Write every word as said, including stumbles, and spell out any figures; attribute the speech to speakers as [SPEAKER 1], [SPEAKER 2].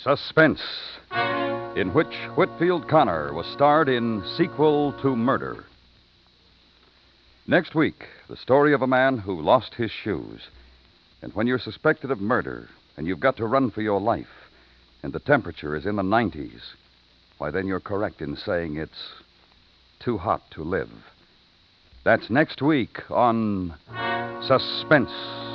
[SPEAKER 1] Suspense, in which Whitfield Connor was starred in Sequel to Murder. Next week, the story of a man who lost his shoes. And when you're suspected of murder, and you've got to run for your life, and the temperature is in the nineties, why, then you're correct in saying it's too hot to live. That's next week on Suspense.